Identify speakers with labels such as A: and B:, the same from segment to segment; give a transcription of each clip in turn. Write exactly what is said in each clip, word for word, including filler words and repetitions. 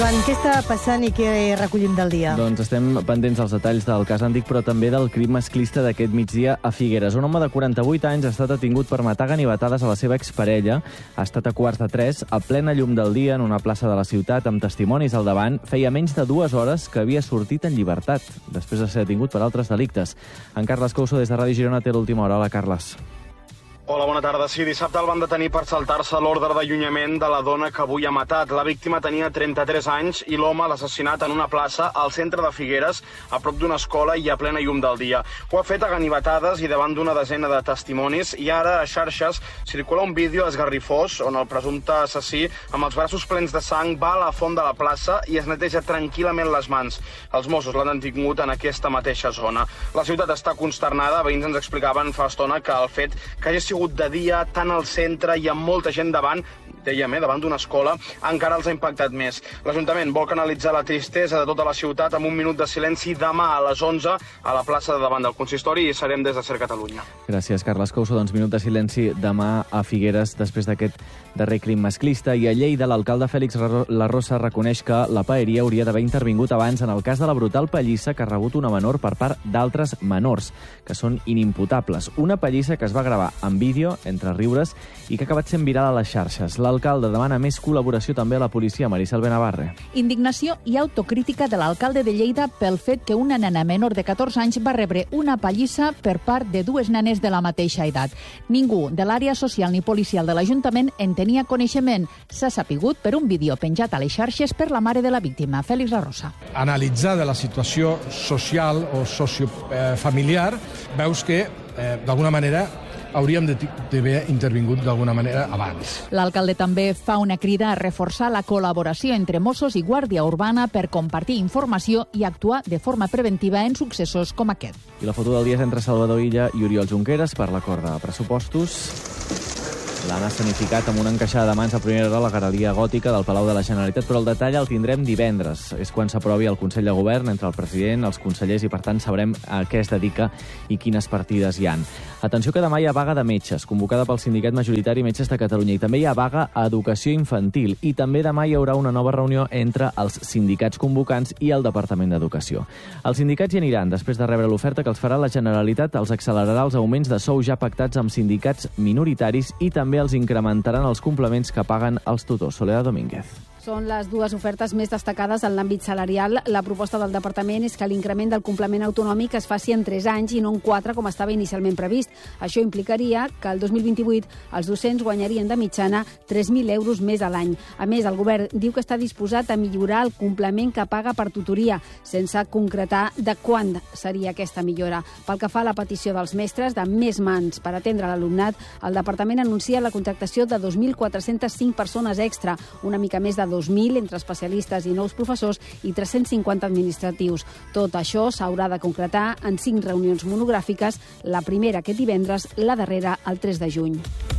A: Què està passant i què recollim del dia?
B: Doncs estem pendents dels detalls del cas Andic, però també del crim masclista d'aquest migdia a Figueres. Un home de quaranta-vuit anys ha estat detingut per matar ganivetades a la seva exparella. Ha estat a quarts de tres, a plena llum del dia, en una plaça de la ciutat, amb testimonis al davant. Feia menys de dues hores que havia sortit en llibertat, després de ser detingut per altres delictes. En Carles Couso, des de Ràdio Girona, té l'última hora. Hola, Carles.
C: Hola, bona tarda. Sí, dissabte el van detenir per saltar-se l'ordre d'allunyament de la dona que avui ha matat. La víctima tenia trenta-tres anys i l'home l'ha assassinat en una plaça al centre de Figueres, a prop d'una escola i a plena llum del dia. Ho ha fet a ganivetades i davant d'una desena de testimonis, i ara a xarxes circula un vídeo esgarrifós on el presumpte assassí, amb els braços plens de sang, va a la font de la plaça i es neteja tranquil·lament les mans. Els Mossos l'han detingut en aquesta mateixa zona. La ciutat està consternada. Veïns ens explicaven fa estona que el fet que hagi sigut de dia, tant al centre i amb molta gent davant, dèiem, eh, davant d'una escola, encara els ha impactat més. L'Ajuntament vol canalitzar la tristesa de tota la ciutat amb un minut de silenci demà a les onze a la plaça de davant del consistori, i serem des de Ser Catalunya.
B: Gràcies, Carles Couso. Doncs minut de silenci demà a Figueres després d'aquest darrer crim masclista. I a Lleida, l'alcalde Fèlix Larrosa reconeix que la paeria hauria d'haver intervingut abans en el cas de la brutal pallissa que ha rebut una menor per part d'altres menors, que són inimputables. Una pallissa que es va gravar en vídeo, entre riures, i que ha acabat sent viral a les xarxes. L'alcalde demana més col·laboració també a la policia. Maricel Benavarre.
D: Indignació i autocrítica de l'alcalde de Lleida pel fet que una nena menor de catorze anys va rebre una pallissa per part de dues nenes de la mateixa edat. Ningú de l'àrea social ni policial de l'Ajuntament en tenia coneixement. S'ha sapigut per un vídeo penjat a les xarxes per la mare de la víctima, Fèlix Larrosa.
E: Analitzada la situació social o sociofamiliar, veus que, eh, d'alguna manera, hauríem d'haver intervingut d'alguna manera abans.
D: L'alcalde també fa una crida a reforçar la col·laboració entre Mossos i Guàrdia Urbana per compartir informació i actuar de forma preventiva en successos com aquest.
B: I la foto del dia és entre Salvador Illa i Oriol Junqueras per l'acord de pressupostos. L'han escenificat amb una encaixada de mans a primera hora a la galeria gòtica del Palau de la Generalitat, però el detall el tindrem divendres. És quan s'aprovi el Consell de Govern entre el president, els consellers, i per tant sabrem a què es dedica i quines partides hi han. Atenció que demà hi ha vaga de metges, convocada pel sindicat majoritari Metges de Catalunya, i també hi ha vaga a Educació Infantil, i també demà hi haurà una nova reunió entre els sindicats convocants i el Departament d'Educació. Els sindicats hi aniran després de rebre l'oferta que els farà la Generalitat, els accelerarà els augments de sou ja pactats amb sindicats minoritaris i també els incrementaran els complements que paguen els tutors. Soledad Domínguez.
F: Són les dues ofertes més destacades en l'àmbit salarial. La proposta del departament és que l'increment del complement autonòmic es faci en tres anys i no en quatre, com estava inicialment previst. Això implicaria que el dos mil vint-i-vuit els docents guanyarien de mitjana tres mil euros més a l'any. A més, el govern diu que està disposat a millorar el complement que paga per tutoria, sense concretar de quan seria aquesta millora. Pel que fa a la petició dels mestres de més mans per atendre l'alumnat, el departament anuncia la contractació de dos mil quatre-cents cinc persones extra, una mica més de dos mil entre especialistes i nous professors i tres-cents cinquanta administratius. Tot això s'haurà de concretar en cinc reunions monogràfiques, la primera aquest divendres, la darrera el tres de juny.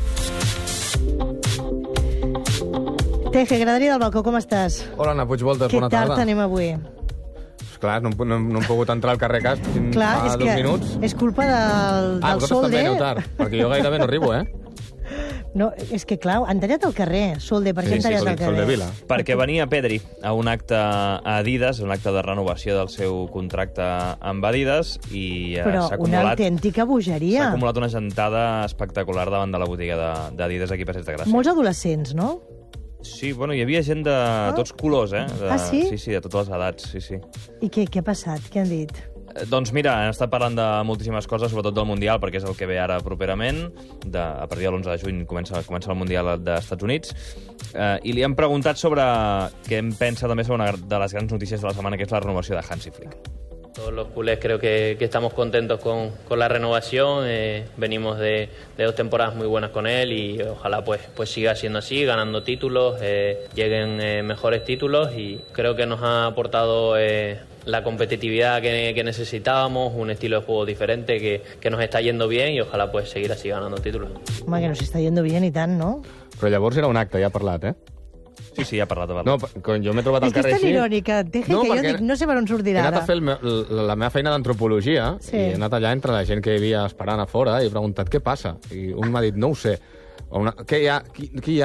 A: Teje, Graderia del Balcó, com estàs?
G: Hola, Anna Puigvoltes, bona tarda.
A: Que tard anem avui.
G: Clar, no, no, no hem pogut entrar al carrer Cas
A: Clar,
G: fa
A: és
G: dos
A: que
G: minuts.
A: És culpa del,
G: ah,
A: del Solde.
G: Ah, vosaltres també aneu tard, perquè jo gairebé no arribo, eh?
A: No, és que, clar, han tallat el carrer, Solde, per
G: sí,
A: què han
G: sí,
A: tallat el carrer?
G: Solde Vila.
H: Perquè venia Pedri a un acte a Adidas, un acte de renovació del seu contracte amb Adidas, i eh,
A: Però
H: s'ha
A: una
H: acumulat,
A: autèntica bogeria.
H: s'ha acumulat una gentada espectacular davant de la botiga de- d'Adidas aquí a Passeig de Gràcia.
A: Molts adolescents, no?
H: Sí, bueno, hi havia gent de tots colors, eh? De,
A: Ah, sí?
H: Sí, sí, de totes les edats, sí, sí.
A: I què, què ha passat? Què han dit?
H: Eh, Doncs mira, hem estat parlant de moltíssimes coses, sobretot del Mundial, perquè és el que ve ara properament. De, a partir de l'onze de juny comença, comença el Mundial dels Estats Units. Eh, I li han preguntat sobre què en pensa també sobre una de les grans notícies de la setmana, que és la renovació de Hansi Flick.
I: Todos los culés creo que, que estamos contentos con, con la renovación. Eh, venimos de, de dos temporadas muy buenas con él y ojalá pues, pues siga siendo así, ganando títulos, eh, lleguen eh, mejores títulos, y creo que nos ha aportado eh, la competitividad que, que necesitábamos, un estilo de juego diferente que, que nos está yendo bien, y ojalá pues seguir así ganando títulos.
A: Home, que nos està yendo bien i tant, no?
G: Però llavors era un acte, ja ha parlat, eh?
H: Sí, sí, ja ha parlat. Ha parlat.
G: No, quan jo m'he trobat al
A: És que és
G: carrer
A: tan
G: així...
A: irònica, Teje,
G: No,
A: que jo
G: perquè
A: dic, no sé per on sortirà
G: He anat
A: ara.
G: a fer el, me- la, la meva feina d'antropologia,
A: Sí.
G: i he anat allà entre la gent que hi havia esperant a fora i he preguntat què passa. I un m'ha dit, no ho sé. O una, què hi ha? Qui, qui hi ha?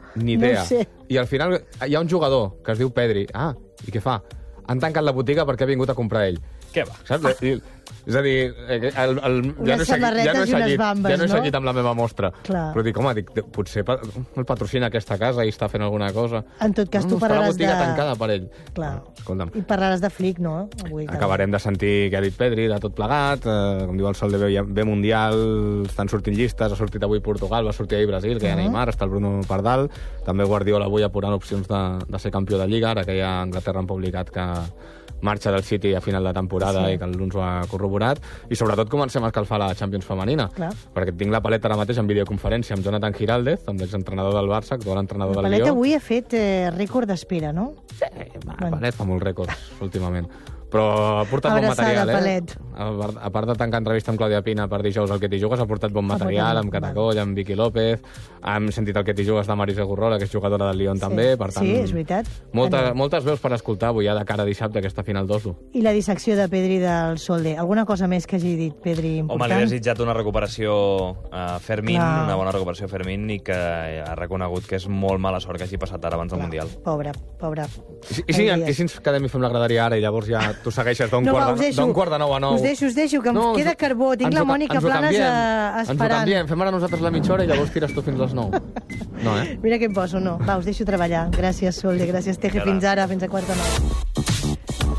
G: Ni idea.
A: No sé.
G: I al final hi ha un jugador que es diu Pedri. Ah, i què fa? Han tancat la botiga perquè ha vingut a comprar ell.
H: Què va?
G: Saps? I, és a dir, el, el, ja no he seguit, ja no he seguit,
A: bambes,
G: ja no he
A: no?
G: seguit amb la meva mostra.
A: Clar.
G: Però dic, home, dic, potser pa, el patrocina aquesta casa i està fent alguna cosa.
A: En tot cas, tu
G: Està la
A: parlaràs
G: botiga
A: de...
G: tancada per ell.
A: Clar.
G: Escolta'm.
A: I parlaràs de Flick, no? Avui,
G: Acabarem de sentir què ha dit Pedri, de tot plegat, eh, com diu el Sol de B, B Mundial, estan sortint llistes, ha sortit avui Portugal, va sortir ahir Brasil, que hi ha Neymar, està el Bruno Pardal, també Guardiola avui apurant opcions de, de ser campió de Lliga, ara que ja Anglaterra han publicat que marxa del City a final de temporada sí. i que l'Uns ho ha corroborat, i sobretot comencem a escalfar la Champions femenina, Clar. perquè tinc la paleta ara mateix en videoconferència amb Jonathan Giraldez, amb l'exentrenador del Barça, actual entrenador
A: la
G: del Lió.
A: paleta avui ha fet eh, rècord d'espera, no?
G: Sí, va, bueno. Palet fa molts rècords últimament. Però ha portat bon material, eh? A, a part de tancar entrevista amb Clàudia Pina per dijous al Que t'hi jugues, ha portat bon material, amb Catacoll, amb Vicky López, hem sentit el Que t'hi jugues de Marise Gurrola, que és jugadora del Lyon sí. també, per tant...
A: Sí, és veritat.
G: Molta, moltes veus per escoltar avui, ja de cara a dissabte, aquesta final d'Oslo.
A: I la dissecció de Pedri del Solde. Alguna cosa més que hagi dit Pedri important?
H: Home, li ha desitjat una recuperació a Fermín,
A: Clar.
H: una bona recuperació a Fermín, i que ha reconegut que és molt mala sort que hagi passat ara abans del Mundial.
A: Pobre, pobre.
G: I, i, si, i si ens quedem i fem la graderia ara i llavors ja tu segueixes d'un
A: no,
G: quart, quart de nou a nou?
A: Us deixo, us deixo, que em
G: no,
A: queda carbó. Tinc la Mònica Planes a, a esperant.
G: Ens ho canviem, fem ara nosaltres la mitja hora i llavors tires tu fins les nou. No, eh?
A: Mira què em poso, no. Va, us deixo treballar. Gràcies, Solde, gràcies, Teje. Fins ara, fins a quart de nou.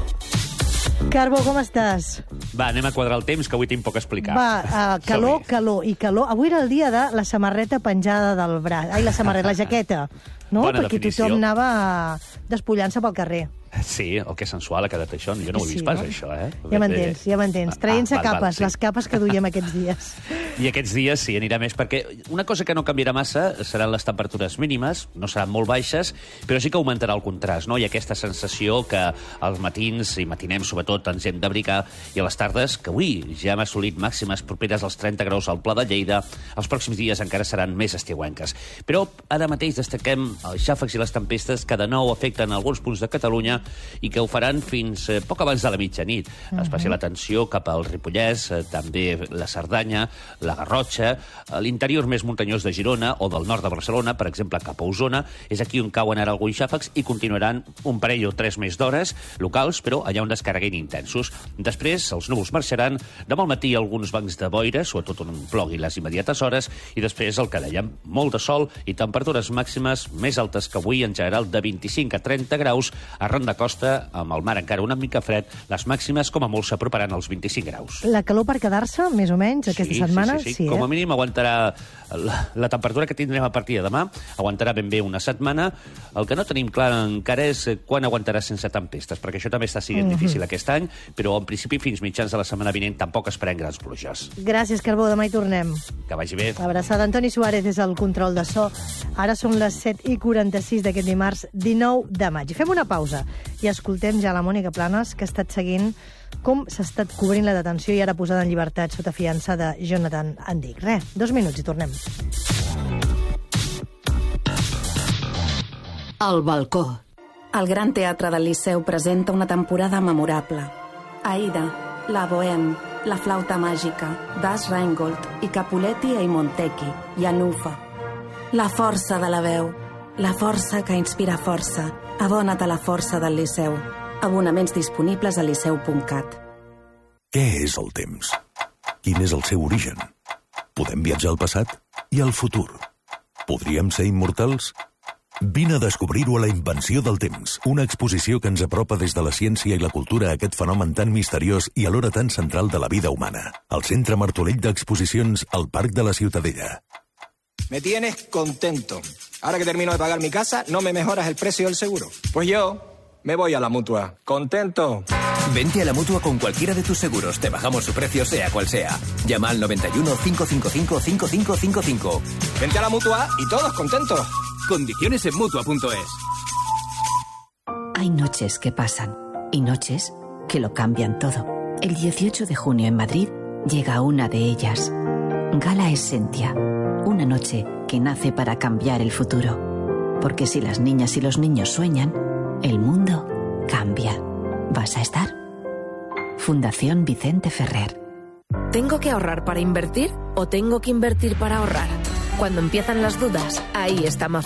A: Carbó, com estàs?
J: Va, anem a quadrar el temps, que avui tinc poc a explicar.
A: Va, uh, calor, calor i calor. Avui era el dia de la samarreta penjada del braç. Ai, la samarreta, la jaqueta. No?
J: Bona
A: Perquè
J: definició.
A: tothom anava despullant-se pel carrer.
J: Sí, oh, que sensual ha quedat això. Jo no ho he vist
A: Sí,
J: pas,
A: no?
J: això, eh?
A: Ja m'entens, ja m'entens. Traient-se
J: Ah, val, val,
A: capes,
J: sí.
A: les capes que duiem aquests dies.
J: I aquests dies sí, anirà més, perquè una cosa que no canviarà massa seran les temperatures mínimes, no seran molt baixes, però sí que augmentarà el contrast, no? I aquesta sensació que als matins, i matinem sobretot, ens hem d'abrigar, i a les tardes, que avui ja hem assolit màximes properes als trenta graus al Pla de Lleida, els pròxims dies encara seran més estiuenques. Però ara mateix destaquem els xàfecs i les tempestes que de nou afecten alguns punts de Catalunya i que ho faran fins eh, poc abans de la mitjanit. Uh-huh. Especial atenció cap al Ripollès, eh, també la Cerdanya, la Garrotxa, a l'interior més muntanyós de Girona o del nord de Barcelona, per exemple, cap a Osona. És aquí on cauen ara alguns xàfecs i continuaran un parell o tres més d'hores locals, però allà on descarreguin intensos. Després els núvols marxaran, demà al matí alguns bancs de boira, sobretot on plogui les immediates hores, i després el que dèiem, molt de sol i temperatures màximes més altes que avui, en general de vint-i-cinc a trenta graus, arran de costa, amb el mar encara una mica fred, les màximes com a molt s'aproparan als vint-i-cinc graus.
A: La calor per quedar-se, més o menys, aquesta
J: sí,
A: setmana?
J: Sí, sí, sí.
A: sí
J: Com
A: eh?
J: a mínim aguantarà la, la temperatura que tindrem a partir de demà, aguantarà ben bé una setmana. El que no tenim clar encara és quan aguantarà sense tempestes, perquè això també està sent mm-hmm. difícil aquest any, però en principi fins mitjans de la setmana vinent tampoc esperem grans pluges.
A: Gràcies, Carbó, demà hi tornem.
J: Que vagi bé.
A: Abraçada. Antoni Suárez és el control de so. Ara són les set i quaranta-sis d'aquest dimarts dinou de maig. Fem una pausa i escoltem ja la Mònica Planes, que ha estat seguint com s'ha estat cobrint la detenció i ara posada en llibertat sota fiança de Jonathan Andic. Res, dos minuts i tornem.
K: El balcó. El Gran Teatre del Liceu presenta una temporada memorable. Aida, la Bohème, la Flauta Màgica, Das Rheingold i Capuletti e Montecchi, i Anufa. La força de la veu, la força que inspira força. Abona't a la força del Liceu. Abonaments disponibles a liceu punt cat.
L: Què és el temps? Quin és el seu origen? Podem viatjar al passat i al futur? Podríem ser immortals? Vine a descobrir-ho a la Invenció del Temps, una exposició que ens apropa des de la ciència i la cultura a aquest fenomen tan misteriós i alhora tan central de la vida humana. Al Centre Martorell d'Exposicions al Parc de la Ciutadella.
M: Me tienes contento. Ahora que termino de pagar mi casa, no me mejoras el precio del seguro. Pues yo me voy a la Mutua. Contento.
N: Vente a la Mutua con cualquiera de tus seguros. Te bajamos su precio sea cual sea. Llama al noventa y uno, cinco cinco cinco, cinco cinco cinco cinco.
M: Vente a la Mutua y todos contentos.
N: Condiciones en Mutua punto es.
K: Hay noches que pasan y noches que lo cambian todo. El dieciocho de junio en Madrid llega una de ellas. Gala Essentia. Una noche que nace para cambiar el futuro. Porque si las niñas y los niños sueñan, el mundo cambia. ¿Vas a estar? Fundación Vicente Ferrer.
O: ¿Tengo que ahorrar para invertir o tengo que invertir para ahorrar? Cuando empiezan las dudas, ahí está Mafre.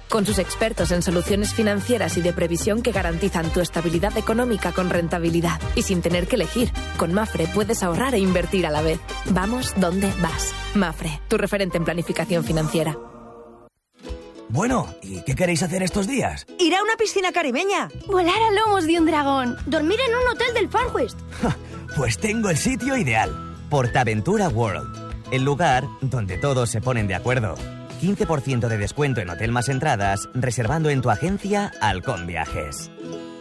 O: Con sus expertos en soluciones financieras y de previsión que garantizan tu estabilidad económica con rentabilidad y sin tener que elegir, con Mafre puedes ahorrar e invertir a la vez. Vamos donde vas. Mafre, tu referente en planificación financiera.
P: Bueno, ¿y qué queréis hacer estos días?
Q: Ir a una piscina caribeña. Volar a lomos de un dragón. Dormir en un hotel del Far West.
P: Pues tengo el sitio ideal. PortAventura World. El lugar donde todos se ponen de acuerdo. quince por ciento de descuento en hotel más entradas, reservando en tu agencia Halcón Viajes.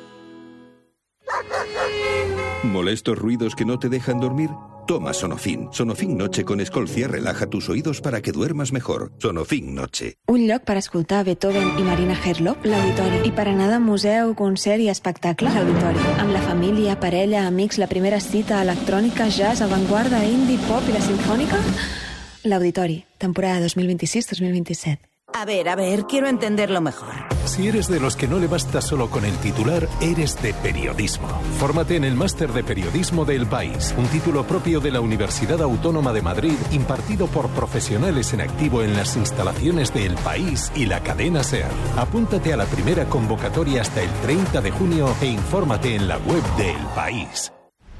R: ¿Molestos ruidos que no te dejan dormir? Toma Sonofin. Sonofin Noche con Escolcia relaja tus oídos para que duermas mejor. Sonofin Noche.
S: Un lloc per escoltar Beethoven i Marina Herlock, l'Auditori. I per anar de museu, concert i espectacle, l'Auditori. Amb la família, parella, amics, la primera cita, electrònica, jazz, avantguarda, indie, pop i la sinfònica... L'Auditori, temporada dos mil vint-i-sis dos mil vint-i-set.
Q: A ver, a ver, quiero entenderlo mejor.
T: Si eres de los que no le basta solo con el titular, eres de periodismo. Fórmate en el Máster de Periodismo de El País, un título propio de la Universidad Autónoma de Madrid, impartido por profesionales en activo en las instalaciones de El País y la cadena SER. Apúntate a la primera convocatoria hasta el treinta de junio e infórmate en la web de El País.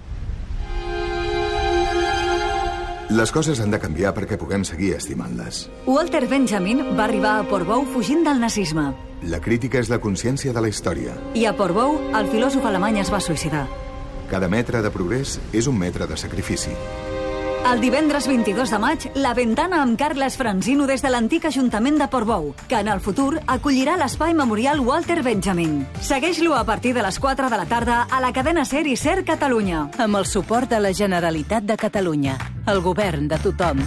U: Les coses han de canviar perquè puguem seguir estimant-les.
V: Walter Benjamin va arribar a Portbou fugint del nazisme.
U: La crítica és la consciència de la història.
V: I a Portbou, el filòsof alemany es va suïcidar.
U: Cada metre de progrés és un metre de sacrifici.
V: El divendres vint-i-dos de maig, La Ventana amb Carles Franzino des de l'antic Ajuntament de Portbou, que en el futur acollirà l'espai memorial Walter Benjamin. Segueix-lo a partir de les quatre de la tarda a la cadena SER i SER Catalunya.
W: Amb el suport de la Generalitat de Catalunya, el govern de tothom.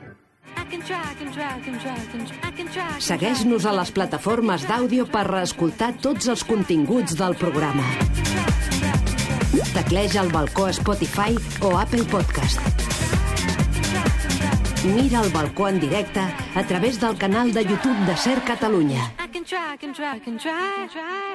X: Segueix-nos a les plataformes d'àudio per reescoltar tots els continguts del programa. Tecleja el balcó Spotify o Apple Podcast. Mira el balcó en directe a través del canal de YouTube de SER Catalunya.